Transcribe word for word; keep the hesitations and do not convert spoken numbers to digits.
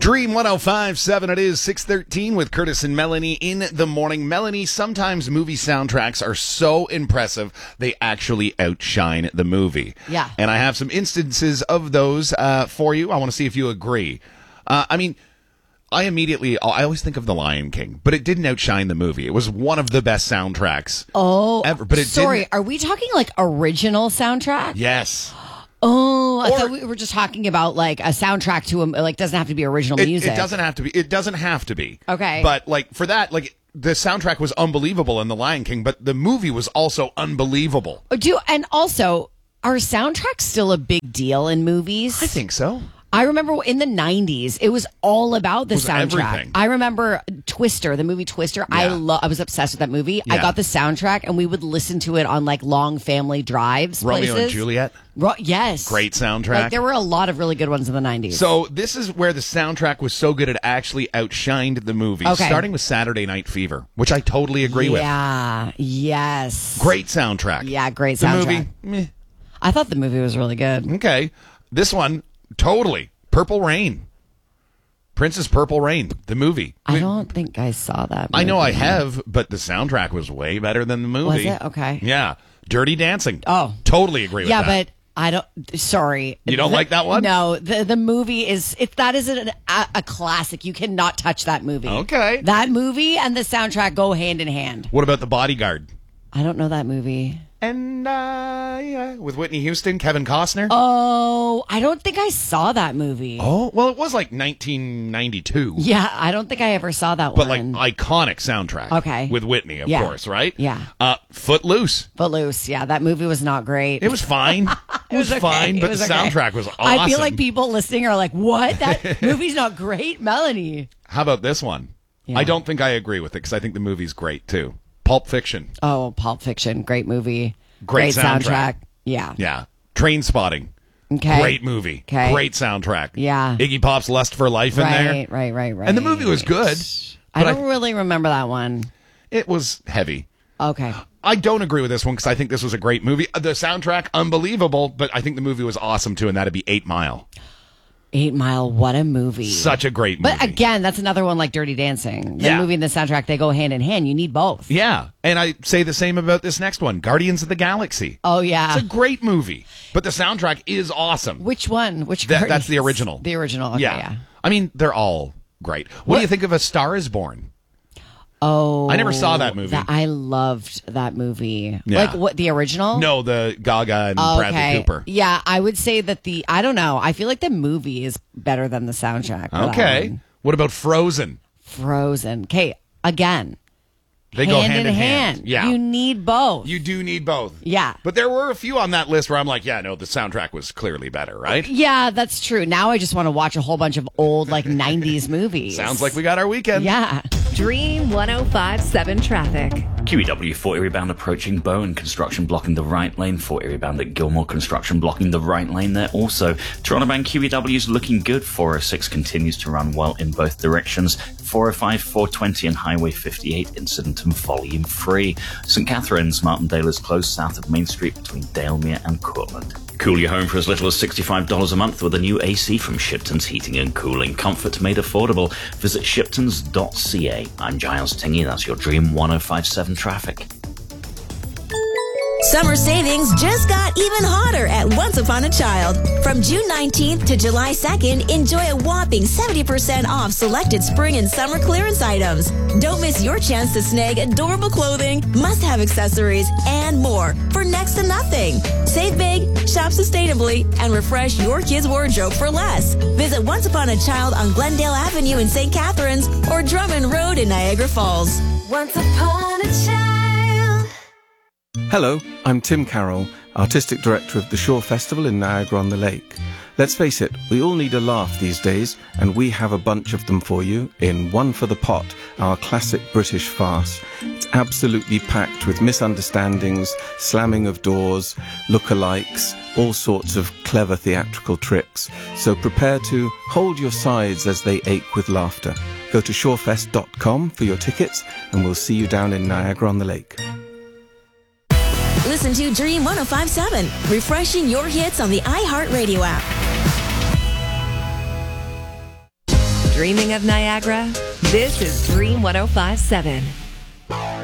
Dream one oh five point seven, it is six thirteen with Curtis and Melanie in the morning. Melanie, sometimes movie soundtracks are so impressive, they actually outshine the movie. Yeah. And I have some instances of those uh, for you. I want to see if you agree. Uh, I mean, I immediately, I always think of The Lion King, but it didn't outshine the movie. It was one of the best soundtracks Oh, ever. But it sorry. didn't- Are we talking like original soundtrack? Yes. Oh, I Or- thought we were just talking about like a soundtrack to a, like doesn't have to be original It, music. it doesn't have to be. It doesn't have to be. Okay. But like for that, like the soundtrack was unbelievable in The Lion King, but the movie was also unbelievable. Do and also are soundtracks still a big deal in movies? I think so. I remember in the nineties, it was all about the was soundtrack. everything. I remember Twister, the movie Twister. I Yeah. lo- I was obsessed with that movie. I Yeah. got the soundtrack, and we would listen to it on like long family drives. Romeo places. and Juliet. Ro- yes, Great soundtrack. Like there were a lot of really good ones in the nineties. So this is where the soundtrack was so good it actually outshined the movie. Okay. Starting with Saturday Night Fever, which I totally agree with. Yeah. Yes. Great soundtrack. Yeah, great The soundtrack. movie, meh. I thought the movie was really good. Okay. This one, totally. Purple Rain. Princess Purple Rain, the movie. I don't think I saw that. I know movie. I have, but the soundtrack was way better than the movie. Was it? Okay. Yeah. Dirty Dancing. Oh. Totally agree with Yeah, that. but I don't. Sorry, You don't The- like that one? No, the the movie is it. That is an, a, a classic. You cannot touch that movie. Okay. That movie and the soundtrack go hand in hand. What about The Bodyguard? I don't know that movie. And I, uh, with Whitney Houston, Kevin Costner. Oh, I don't think I saw that movie. Oh, well, it was like nineteen ninety-two. Yeah, I don't think I ever saw that But like one. iconic soundtrack. Okay. With Whitney, of Yeah. course, right? Yeah. Uh, Footloose. Footloose. Yeah, that movie was not great. It was fine. It was, okay. fine, It but was the okay. soundtrack was awesome. I feel like people listening are like, "What? That movie's not great, Melanie." How about this one? Yeah. I don't think I agree with it because I think the movie's great too. Pulp Fiction. Oh, Pulp Fiction, great movie, Great soundtrack. Yeah. Yeah. Train Spotting. Okay. Great movie. Okay. Great soundtrack. Yeah. Iggy Pop's Lust for Life in there. Right, right, right, right. And the movie was good. I but don't really remember that one. It was heavy. Okay. I don't agree with this one because I think this was a great movie. The soundtrack, unbelievable, but I think the movie was awesome too, and that'd be Eight Mile. Eight Mile, what a movie. Such a great movie. But again, that's another one like Dirty Dancing. The Yeah. movie and the soundtrack, they go hand in hand. You need both. Yeah, and I say the same about this next one, Guardians of the Galaxy. Oh, yeah. It's a great movie, but the soundtrack is awesome. Which one? Which That- Guardians? that's the original. The original. Okay, yeah. yeah. I mean, they're all great. What, What- do you think of A Star Is Born? Oh. I never saw that movie. that- I loved that movie. Yeah. Like what, the original? No, the Gaga and Oh, Bradley okay. Cooper. Yeah, I would say that the, I don't know. I feel like the movie is better than the soundtrack. for that Okay. one. What about Frozen? Frozen. Okay, again. They hand go hand in in hand. Yeah. You need both. You do need both. Yeah. But there were a few on that list where I'm like, yeah, no, the soundtrack was clearly better, right? Yeah, that's true. Now I just want to watch a whole bunch of old like nineties movies. Sounds like we got our weekend. Yeah. Dream one oh five point seven traffic. Q E W forty rebound approaching Bowen, construction blocking the right lane. forty rebound at Gilmore, construction blocking the right lane there also. Toronto bound Q E W's looking good. four oh six continues to run well in both directions. four oh five, four twenty and Highway fifty-eight incident and volume free. St Catharines, Martindale is closed south of Main Street between Dalemere and Courtland. Cool your home for as little as sixty-five dollars a month with a new A C from Shipton's Heating and Cooling. Comfort made affordable. Visit shiptons dot c a. I'm Giles Tingy. That's your Dream one oh five point seven traffic. Summer savings just got even hotter at Once Upon a Child. From June nineteenth to July second, enjoy a whopping seventy percent off selected spring and summer clearance items. Don't miss your chance to snag adorable clothing, must-have accessories, and more for next to nothing. Save big, shop sustainably, and refresh your kids' wardrobe for less. Visit Once Upon a Child on Glendale Avenue in Saint Catharines or Drummond Road in Niagara Falls. Once upon a child. Hello, I'm Tim Carroll, Artistic Director of the Shore Festival in Niagara-on-the-Lake. Let's face it, we all need a laugh these days, and we have a bunch of them for you in One for the Pot, our classic British farce. It's absolutely packed with misunderstandings, slamming of doors, lookalikes, all sorts of clever theatrical tricks. So prepare to hold your sides as they ache with laughter. Go to shorefest dot com for your tickets, and we'll see you down in Niagara-on-the-Lake. Listen to Dream one oh five point seven, refreshing your hits on the iHeartRadio app. Dreaming of Niagara? This is Dream one oh five point seven.